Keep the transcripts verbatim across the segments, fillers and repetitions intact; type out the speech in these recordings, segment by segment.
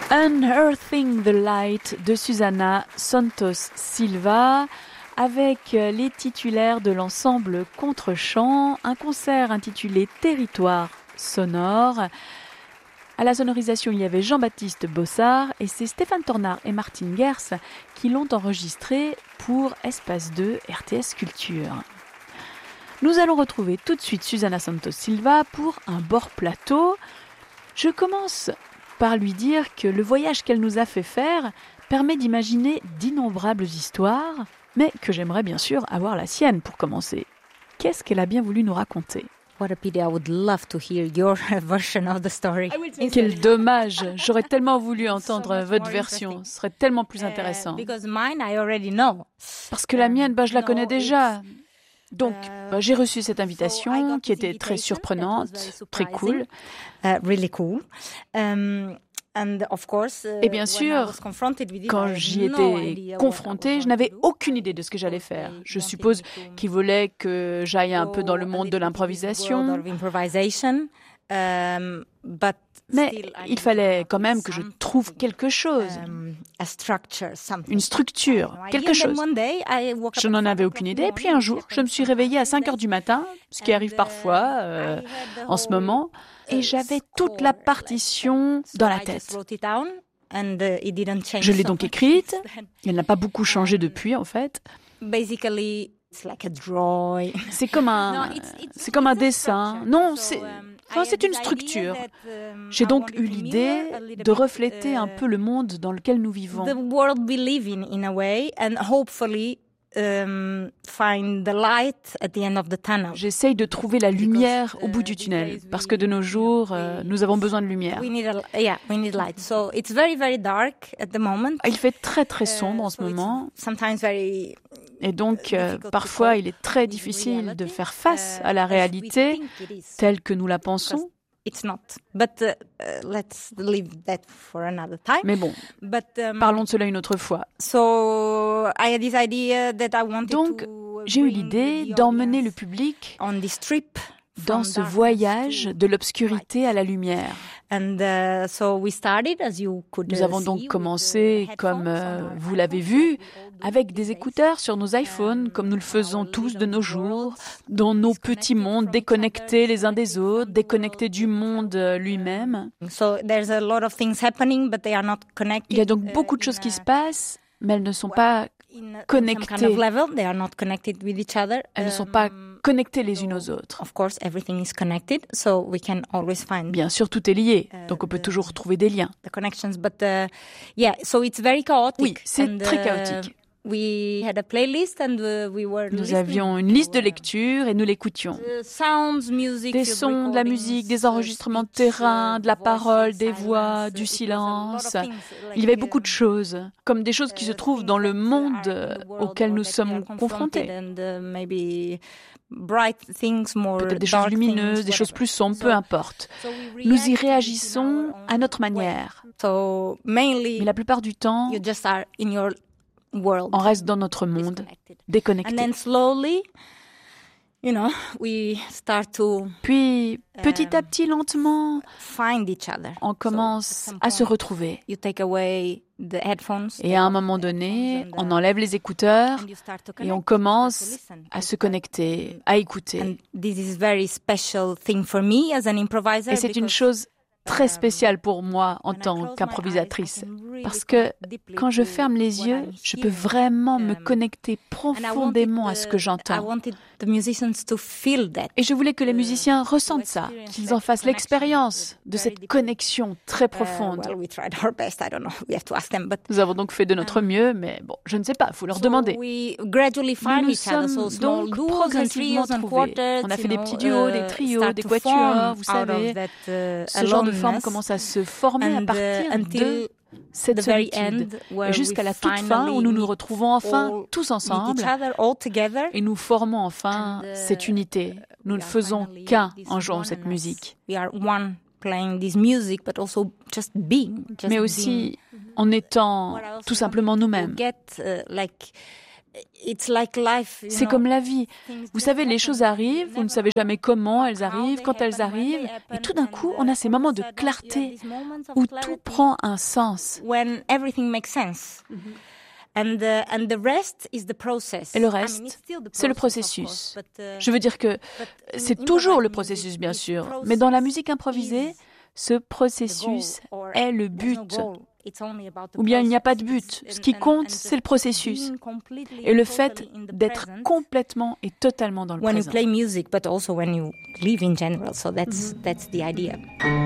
Unearthing the Light de Susana Santos Silva avec les titulaires de l'ensemble Contre-champ, un concert intitulé Territoire sonore. À la sonorisation, il y avait Jean-Baptiste Bossard et c'est Stéphane Tornard et Martine Gers qui l'ont enregistré pour Espace deux R T S Culture. Nous allons retrouver tout de suite Susana Santos Silva pour un bord plateau. Je commence par lui dire que le voyage qu'elle nous a fait faire permet d'imaginer d'innombrables histoires, mais que j'aimerais bien sûr avoir la sienne pour commencer. Qu'est-ce qu'elle a bien voulu nous raconter ? What a pity, I would love to hear your version of the story. Quel dommage, j'aurais tellement voulu entendre votre version, ce serait tellement plus intéressant. Because mine, I already know. Parce que la mienne, bah, je la connais déjà. Donc, bah, j'ai reçu cette invitation qui était très surprenante, très cool. Uh, really cool. Um, and of course, uh, Et bien sûr, quand j'y étais confrontée, je n'avais aucune idée de ce que j'allais faire. Je suppose qu'il voulait que j'aille un peu dans le monde de l'improvisation. Um, but Mais il fallait quand même que je trouve quelque chose, une structure, quelque chose. Je n'en avais aucune idée. Puis un jour, je me suis réveillée à cinq heures du matin, ce qui arrive parfois euh, en ce moment, et j'avais toute la partition dans la tête. Je l'ai donc écrite. Elle n'a pas beaucoup changé depuis, en fait. C'est comme un, c'est comme un dessin. Non, c'est... Enfin, c'est une structure. J'ai donc eu l'idée de refléter un peu le monde dans lequel nous vivons. J'essaye de trouver la lumière au bout du tunnel, parce que de nos jours, euh, nous avons besoin de lumière. Il fait très très sombre en ce moment. Et donc, euh, parfois, il est très difficile de faire face à la réalité telle que nous la pensons. Mais bon, parlons de cela une autre fois. Donc, j'ai eu l'idée d'emmener le public dans ce voyage de l'obscurité à la lumière. Nous avons donc commencé, comme euh, vous l'avez vu, avec des écouteurs sur nos iPhones, comme nous le faisons tous de nos jours, dans nos petits mondes déconnectés les uns des autres, déconnectés du monde lui-même. Il y a donc beaucoup de choses qui se passent, mais elles ne sont pas connectées. Elles ne sont pas connectées les unes aux autres. Bien sûr, tout est lié, donc on peut toujours trouver des liens. Oui, c'est très chaotique. Nous avions une liste de lecture et nous l'écoutions. Des sons, de la musique, des enregistrements de terrain, de la parole, des voix, du silence. Il y avait beaucoup de choses, comme des choses qui se trouvent dans le monde auquel nous sommes confrontés. Peut-être des choses lumineuses, des choses plus sombres, peu importe. Nous y réagissons à notre manière. Mais la plupart du temps, on reste dans notre monde, déconnecté. Puis, petit à petit, lentement, on commence à se retrouver. Et à un moment donné, on enlève les écouteurs et on commence à se connecter, à écouter. Et c'est une chose très spécial pour moi en tant qu'improvisatrice, parce que quand je ferme les yeux, je peux vraiment me connecter profondément à ce que j'entends. Et je voulais que les musiciens ressentent ça, qu'ils en fassent l'expérience de cette connexion très profonde. Nous avons donc fait de notre mieux, mais bon, je ne sais pas, il faut leur demander. Nous nous sommes donc progressivement trouvés. On a fait des petits duos, des trios, des quatuors, vous savez. Ce genre de forme commence à se former à partir de cette solitude, et jusqu'à la toute fin où nous nous retrouvons enfin tous ensemble et nous formons enfin cette unité. Nous ne faisons qu'un en jouant cette musique. Mais aussi en étant tout simplement nous-mêmes. it's like life, you C'est know, comme la vie. things Vous just savez, les happen. choses arrivent, vous ne savez jamais comment elles arrivent, quand elles arrivent, et tout d'un coup, on a ces moments de clarté où tout prend un sens. When everything makes sense. And the, and the rest is the process. Et le I mean, reste, it's still the c'est le process, of processus. course, but, uh, Je veux dire que but in c'est toujours le improvised processus, music, bien the sûr, process mais dans la musique is improvisée, ce the processus goal, or est le there's no but. goal. It's only about the Ou bien il n'y a pas de process. but. It's- Ce qui and- compte, and c'est le just processus. being completely Et le and fait totally in the d'être present complètement et totalement dans le when you présent. play music, but also when you live in general. So that's that's the idea.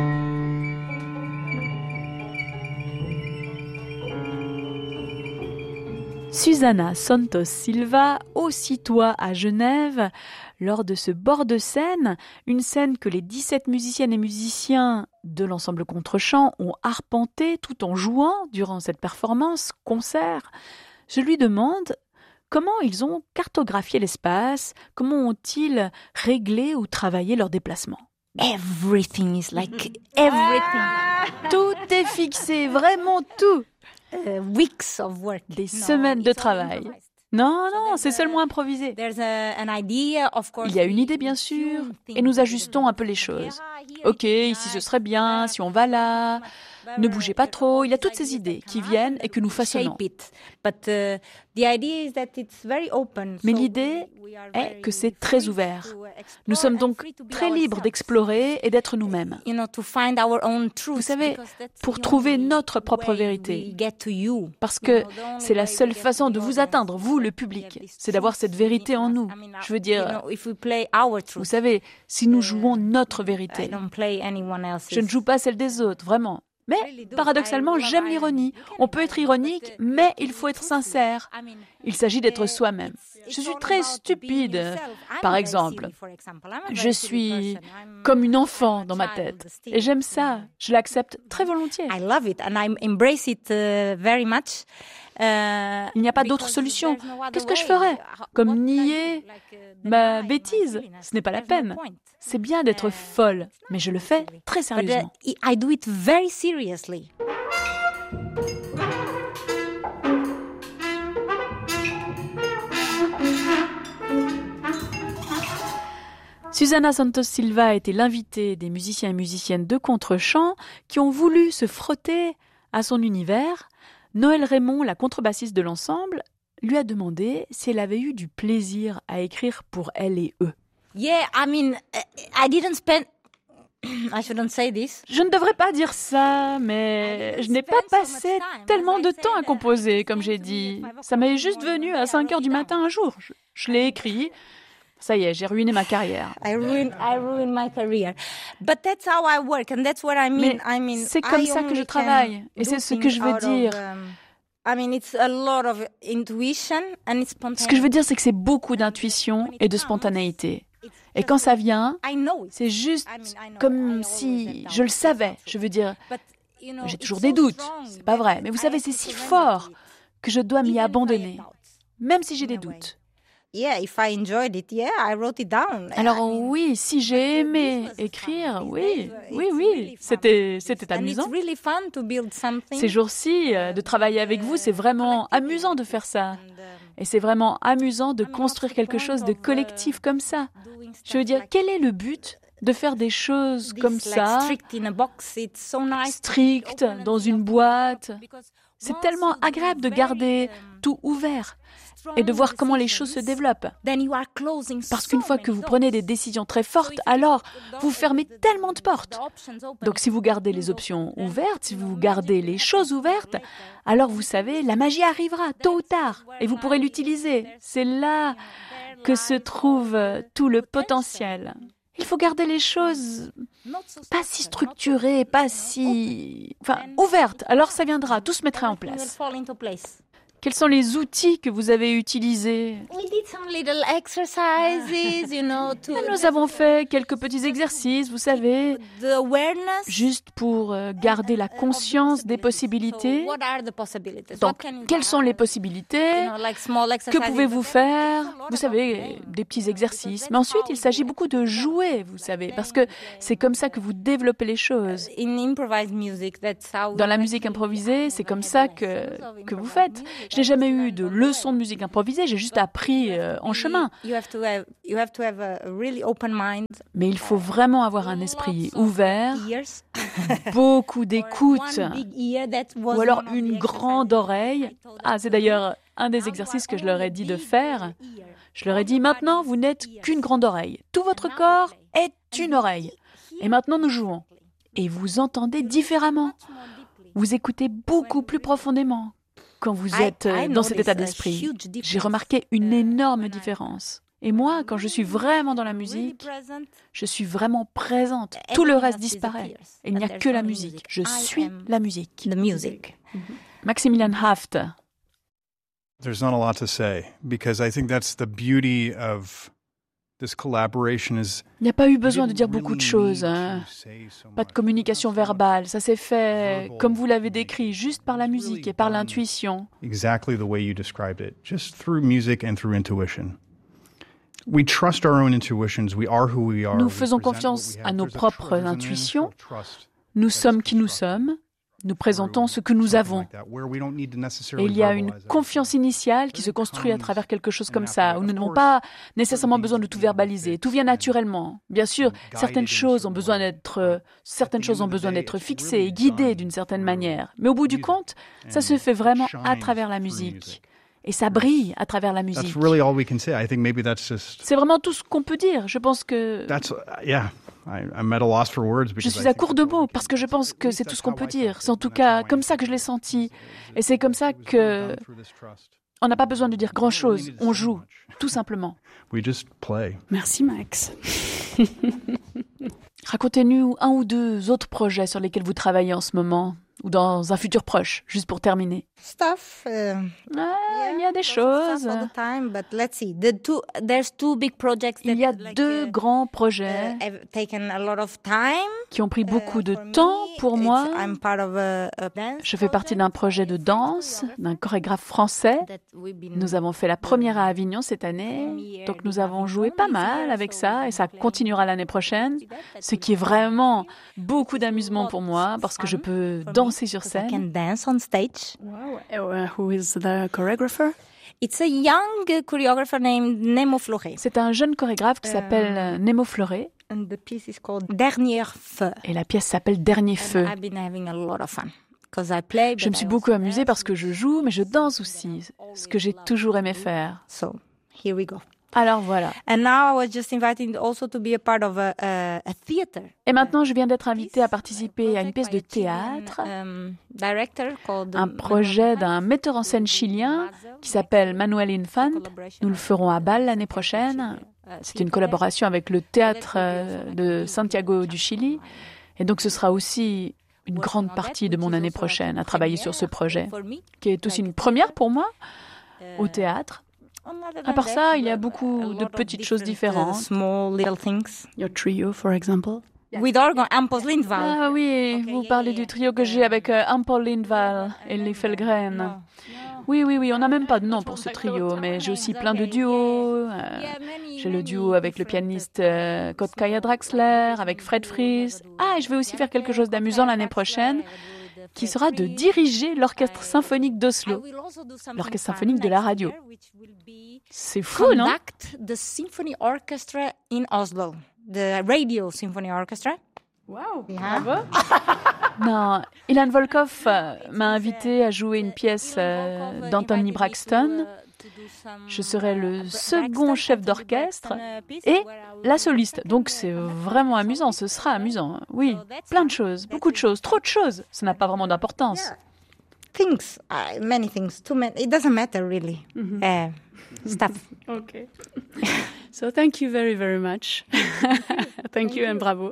Susana Santos Silva, aussitôt à Genève, lors de ce bord de scène, une scène que les dix-sept musiciennes et musiciens de l'ensemble Contre-Champ ont arpenté tout en jouant durant cette performance, concert. Je lui demande comment ils ont cartographié l'espace, comment ont-ils réglé ou travaillé leur déplacement. Everything is like everything. Tout est fixé, vraiment tout. Uh, weeks of work. Des No, semaines de it's all travail. improvised. Non, So non, there's c'est a- seulement improvisé. There's a, an idea, of course. Il y a une we- idée, bien we sûr, tune things et nous a ajustons little un peu les bit. choses. Ah, here Ok, it's ici ce nice, serait bien, there, si on va là, there, ne bougez pas there, trop. Il y a all toutes these ces ideas idées that qui come viennent up, et que nous we façonnons. shape it. But uh, the idea is that it's very open. Mais So l'idée we- we are est very que c'est très free ouvert. to explore Nous sommes and donc free to be très libres ourselves. d'explorer et d'être nous-mêmes. You know, to find our own truth, Vous savez, because that's pour the trouver only notre propre way vérité. we get to you. Parce You que know, the only c'est la way seule we get to façon the de vous audience atteindre, is vous le we have public. this C'est d'avoir truth cette vérité en within nous. us. I mean, Je veux you dire, know, if we play our truth, vous savez, si nous jouons notre I vérité, don't play anyone else's. je ne joue pas celle des autres, vraiment. Mais, paradoxalement, j'aime l'ironie. On peut être ironique, mais il faut être sincère. Il s'agit d'être soi-même. Je suis très stupide. Par exemple, je suis comme une enfant dans ma tête. Et j'aime ça. Je l'accepte très volontiers. I love it and I embrace it uh, very much. Uh, Il n'y a pas d'autre because solution. there's no other Qu'est-ce que je way. ferais? How- Comme what can I do? nier Like, uh, ma deny my bêtise? silliness. Ce n'est pas la There's no peine. point. C'est bien d'être folle, mais je le fais très But uh, sérieusement. I do it very seriously. Susana Santos Silva a été l'invitée des musiciens et musiciennes de Contre-Champ qui ont voulu se frotter à son univers. Noël Raymond, la contrebassiste de l'ensemble, lui a demandé si elle avait eu du plaisir à écrire pour elle et eux. Yeah, I mean, uh, I didn't spend. I shouldn't say this. Je ne devrais pas dire ça, mais je n'ai pas passé tellement de temps à composer, comme j'ai dit. Ça m'est juste venu à cinq heures du matin un jour. Je, je l'ai écrit. Ça y est, j'ai ruiné ma carrière. I ruined, I ruined my career. But that's how I work, and that's what I mean. Mais I mean, c'est comme I ça que only je can travaille, et do c'est ce que things je veux out of, dire. um, I mean, it's a lot of intuition and it's spontaneous. Ce que je veux dire, c'est que c'est beaucoup d'intuition et de spontanéité. Et quand ça vient, I know it. c'est juste I mean, I know, I comme always si have je le doubts. savais. Je veux dire, But, you know, j'ai it's toujours so des doutes. strong C'est pas vrai. that Mais vous I savez, have c'est to si surrender fort to it. que je dois m'y Even if I abandonner, have doubts. même si j'ai des In a way. doutes. Yeah, if I enjoyed it, yeah, I wrote it down. Alors I mean, oui, si j'ai aimé this was écrire, fun. oui, These days, oui, it's oui, really fun. c'était c'était And amusant. it's really fun to build something. Ces jours-ci, euh, de travailler avec vous, c'est vraiment amusant de faire ça. And, um, Et c'est vraiment amusant de I mean, construire what's the quelque point chose de of, uh, collectif comme ça. doing Je veux stuff dire, like quel est le but de faire des choses this, comme like ça, strict in a box? It's so nice to strictes, open and dans see une how boîte? it because C'est once tellement you do agréable de very, garder um, tout ouvert et de strong voir comment les choses se decisions, développent. then you are closing Parce so qu'une fois que many vous prenez des doors. décisions très So fortes, if you alors don't- vous fermez the- the- tellement de the portes. options open, Donc si vous gardez les windows options open, then, ouvertes, si you know, vous gardez magic les will choses happen ouvertes, later. alors vous savez, la magie arrivera tôt ou tard et vous pourrez l'utiliser. C'est là que se trouve euh, tout le potentiel. Il faut garder les choses Not so pas si structured, not so- structurées, pas si... Enfin, ouvertes. Alors ça viendra, tout se mettra en everything will place. fall into place. Quels sont les outils que vous avez utilisés? We did some little exercises, you know, to Nous avons fait quelques petits exercices, vous savez, the awareness juste pour euh, garder la conscience des possibilités. So what are the possibilities? What Donc, can you quelles do? sont les possibilités? You know, like small Que exercises, pouvez-vous but then faire? it's a lot Vous about savez, playing. des petits exercices. Mais ensuite, il s'agit beaucoup de jouer, vous savez, parce que c'est comme ça que vous développez les choses. In improvised music, that's how we Dans la like musique to- improvisée, c'est comme ça que, que vous faites. Je n'ai jamais eu de leçon de musique improvisée, j'ai juste appris euh, en chemin. Mais il faut vraiment avoir un esprit ouvert, beaucoup d'écoute, ou alors une grande oreille. Ah, c'est d'ailleurs un des exercices que je leur ai dit de faire. Je leur ai dit, maintenant, vous n'êtes qu'une grande oreille. Tout votre corps est une oreille. Et maintenant, nous jouons. Et vous entendez différemment. Vous écoutez beaucoup plus profondément quand vous êtes dans cet état d'esprit. J'ai remarqué une énorme différence. Et moi, quand je suis vraiment dans la musique, je suis vraiment présente. Tout le reste disparaît. Il n'y a que la musique. Je suis la musique. Maximilian Haft. There's not a lot to say because I think that's the beauty of this collaboration is. Il n'y a pas eu besoin de dire beaucoup de choses. Hein. Pas de communication verbale. Ça s'est fait comme vous l'avez décrit, juste par la musique et par l'intuition. Exactly the way you described it, just through music and through intuition. We trust our own intuitions. We are who we are. Nous faisons confiance à nos propres intuitions. Nous sommes qui nous sommes. Nous présentons ce que nous avons. Et il y a une confiance initiale qui se construit à travers quelque chose comme ça, où nous n'avons pas nécessairement besoin de tout verbaliser. Tout vient naturellement. Bien sûr, certaines choses ont besoin d'être, certaines choses ont besoin d'être fixées et guidées d'une certaine manière. Mais au bout du compte, ça se fait vraiment à travers la musique. Et ça brille à travers la musique. C'est vraiment tout ce qu'on peut dire. Je pense que... Je suis à court de mots parce que je pense que c'est tout ce qu'on peut dire. C'est en tout cas comme ça que je l'ai senti. Et c'est comme ça que on n'a pas besoin de dire grand-chose. On joue, tout simplement. Merci Max. Racontez-nous un ou deux autres projets sur lesquels vous travaillez en ce moment. Ou dans un futur proche, juste pour terminer. Stuff. Uh, ah, yeah, il y a des choses. Time, but let's see. The two, there's two big projects that, il y a like, deux uh, grands projets uh, taken a lot of time, qui ont pris beaucoup de uh, temps pour moi. I'm part of a, a dance Je fais partie d'un projet de danse, d'un chorégraphe français. Nous avons fait la première à Avignon cette année, donc nous avons joué pas mal avec ça et ça continuera l'année prochaine, ce qui est vraiment beaucoup d'amusement pour moi parce que je peux danser sur scène. I can dance on stage. Wow. Uh, who is the choreographer? It's a young choreographer named Nemo Floré. C'est un jeune chorégraphe qui s'appelle um, Nemo Floré. And the piece is called Dernier Feu. Et la pièce s'appelle Dernier Feu. And I've been having a lot of fun. I play, je me suis beaucoup amusée parce que je joue, mais je danse aussi, ce que j'ai toujours aimé faire. So, here we go. Alors voilà. And now I was just invited also to be a part of a, a, a theater. Et maintenant, je viens d'être invitée à participer à une pièce de théâtre, un projet d'un metteur en scène chilien qui s'appelle Manuel Infant. Nous le ferons à Bâle l'année prochaine. C'est une collaboration avec le théâtre de Santiago du Chili. Et donc, ce sera aussi une grande partie de mon année prochaine à travailler sur ce projet, qui est aussi une première pour moi au théâtre. À part ça, il y a beaucoup de petites choses différentes. Your trio, for example. With organ, Ampol Lindvall. Ah oui, vous parlez du trio que j'ai avec euh, Ampol Lindvall et Lee Felgren. Oui, oui, oui, on n'a même pas de nom pour ce trio, mais j'ai aussi plein de duos. Euh, j'ai le duo avec le pianiste euh, Kotkaya Draxler, avec Fred Fries. Ah, et je vais aussi faire quelque chose d'amusant l'année prochaine, qui sera de diriger l'orchestre symphonique d'Oslo, l'orchestre symphonique de la radio. C'est fou, non? Conduct the symphony orchestra in Oslo, the radio symphony orchestra. Wow, yeah. Bravo. Non, Ilan Volkov euh, m'a invité à jouer une pièce euh, d'Anthony Braxton. Je serai le second chef d'orchestre et la soliste. Donc c'est vraiment amusant, ce sera amusant. Oui, plein de choses, beaucoup de choses, trop de choses. Ça n'a pas vraiment d'importance. Things, uh, many things, too many. It doesn't matter really. Mm-hmm. Uh, stuff. Okay. So thank you very, very much. Thank you and bravo.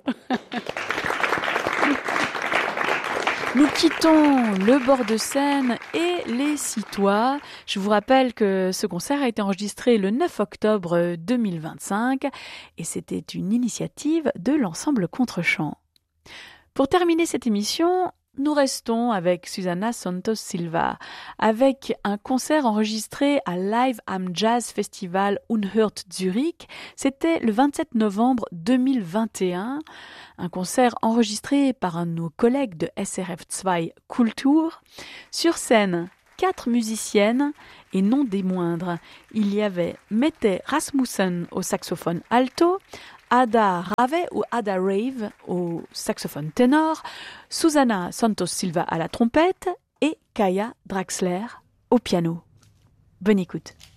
Nous quittons le bord de Seine et les Citois. Je vous rappelle que ce concert a été enregistré le neuf octobre deux mille vingt-cinq et c'était une initiative de l'ensemble Contre-Champ. Pour terminer cette émission, nous restons avec Susana Santos Silva, avec un concert enregistré à Live am Jazz Festival Unhört Zurich. C'était le vingt-sept novembre deux mille vingt et un, un concert enregistré par un de nos collègues de S R F deux Kultur. Sur scène, quatre musiciennes et non des moindres. Il y avait Mette Rasmussen au saxophone alto, Ada Rave ou Ada Rave au saxophone ténor, Susana Santos Silva à la trompette et Kaya Draxler au piano. Bonne écoute.